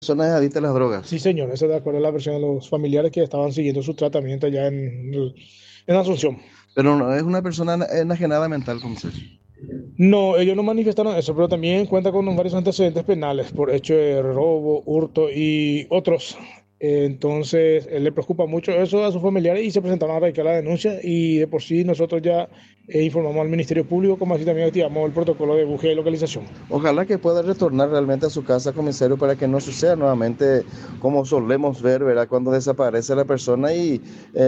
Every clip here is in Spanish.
Personas adictas a las drogas. Sí, señor, eso de acuerdo a la versión de los familiares que estaban siguiendo su tratamiento allá en Asunción. Pero no es una persona enajenada mental, comisario. No, ellos no manifestaron eso, pero también cuenta con varios antecedentes penales por hecho de robo, hurto y otros. Entonces, él le preocupa mucho eso a sus familiares y se presentaron a radicar la denuncia y de por sí nosotros ya informamos al Ministerio Público, como así también activamos el protocolo de búsqueda y localización. Ojalá que pueda retornar realmente a su casa, comisario, para que no suceda nuevamente como solemos ver, ¿verdad? Cuando desaparece la persona y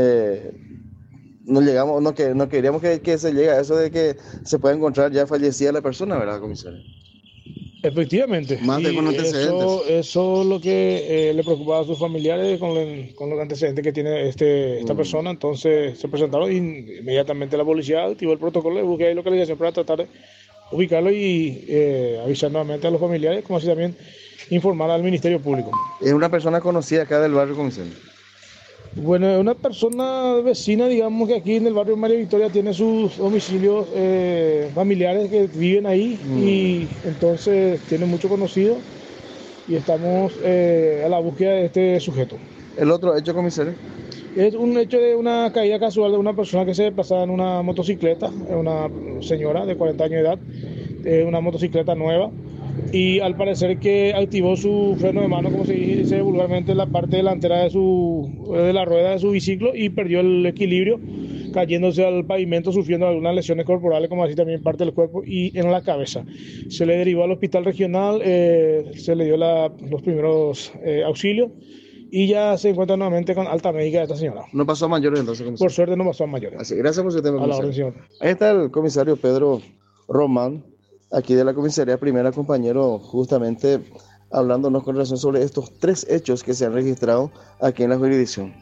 no llegamos, no queríamos que se llegue a eso de que se pueda encontrar ya fallecida la persona, ¿verdad, comisario? Efectivamente, Más de con y antecedentes. eso es lo que le preocupaba a sus familiares con los antecedentes que tiene esta Mm. persona. Entonces se presentaron y inmediatamente la policía activó el protocolo de búsqueda y localización para tratar de ubicarlo y avisar nuevamente a los familiares, como así también informar al Ministerio Público. Es una persona conocida acá del barrio, comisario. Bueno, es una persona vecina, digamos que aquí en el barrio María Victoria tiene sus domicilios familiares que viven ahí Mm. y entonces tiene mucho conocido y estamos a la búsqueda de este sujeto. El otro hecho, comisario. Es un hecho de una caída casual de una persona que se desplazaba en una motocicleta, una señora de 40 años de edad, una motocicleta nueva, y al parecer que activó su freno de mano, como se dice vulgarmente, en la parte delantera de la rueda de su biciclo y perdió el equilibrio, cayéndose al pavimento, sufriendo algunas lesiones corporales, como así también parte del cuerpo y en la cabeza. Se le derivó al hospital regional, se le dio los primeros auxilios y ya se encuentra nuevamente con alta médica de esta señora. No pasó a mayores entonces, Por comisario. suerte no pasó a mayores. Así, gracias por su tiempo, A la orden, comisario. señor. Ahí está el comisario Pedro Román, aquí de la comisaría primera, compañero, justamente hablándonos con relación sobre estos tres hechos que se han registrado aquí en la jurisdicción.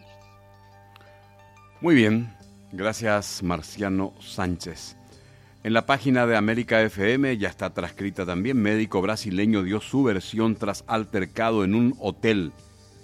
Muy bien, gracias Marciano Sánchez. En la página de América FM ya está transcrita también. Médico brasileño dio su versión tras altercado en un hotel.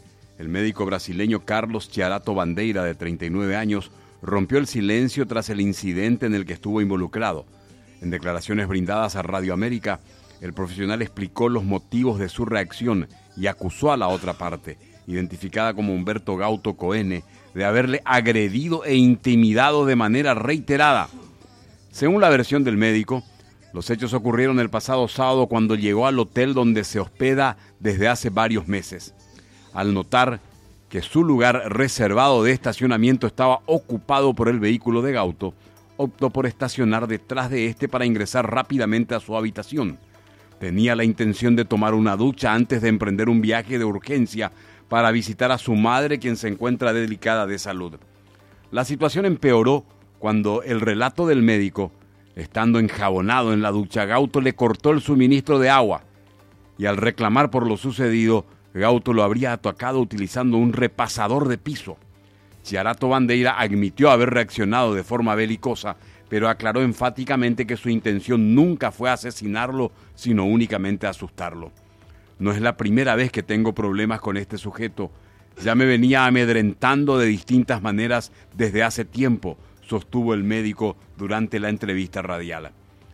El médico brasileño Carlos Chiarato Bandeira, de 39 años, rompió el silencio tras el incidente en el que estuvo involucrado. En declaraciones brindadas a Radio América, el profesional explicó los motivos de su reacción y acusó a la otra parte, identificada como Humberto Gauto Coene, de haberle agredido e intimidado de manera reiterada. Según la versión del médico, los hechos ocurrieron el pasado sábado cuando llegó al hotel donde se hospeda desde hace varios meses. Al notar que su lugar reservado de estacionamiento estaba ocupado por el vehículo de Gauto, optó por estacionar detrás de este para ingresar rápidamente a su habitación. Tenía la intención de tomar una ducha antes de emprender un viaje de urgencia para visitar a su madre, quien se encuentra delicada de salud. La situación empeoró cuando el relato del médico, estando enjabonado en la ducha, Gauto le cortó el suministro de agua y al reclamar por lo sucedido, Gauto lo habría atacado utilizando un repasador de piso. Chiarato Bandeira admitió haber reaccionado de forma belicosa, pero aclaró enfáticamente que su intención nunca fue asesinarlo, sino únicamente asustarlo. No es la primera vez que tengo problemas con este sujeto. Ya me venía amedrentando de distintas maneras desde hace tiempo, sostuvo el médico durante la entrevista radial.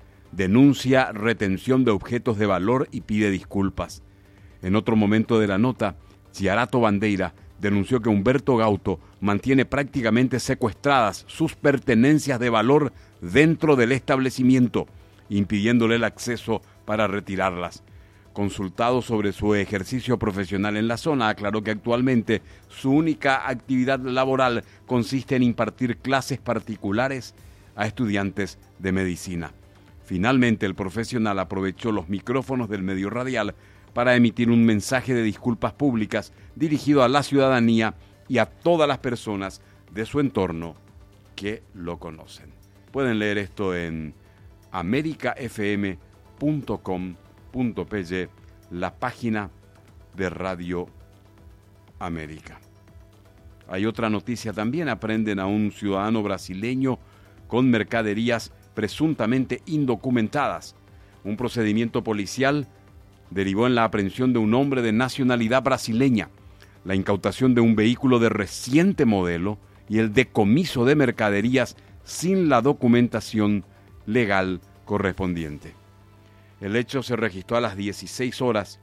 Denuncia retención de objetos de valor y pide disculpas. En otro momento de la nota, Chiarato Bandeira denunció que Humberto Gauto mantiene prácticamente secuestradas sus pertenencias de valor dentro del establecimiento, impidiéndole el acceso para retirarlas. Consultado sobre su ejercicio profesional en la zona, aclaró que actualmente su única actividad laboral consiste en impartir clases particulares a estudiantes de medicina. Finalmente, el profesional aprovechó los micrófonos del medio radial para emitir un mensaje de disculpas públicas dirigido a la ciudadanía y a todas las personas de su entorno que lo conocen. Pueden leer esto en americafm.com.py, la página de Radio América. Hay otra noticia también. Aprenden a un ciudadano brasileño con mercaderías presuntamente indocumentadas. Un procedimiento policial derivó en la aprehensión de un hombre de nacionalidad brasileña, la incautación de un vehículo de reciente modelo y el decomiso de mercaderías sin la documentación legal correspondiente. El hecho se registró a las 16 horas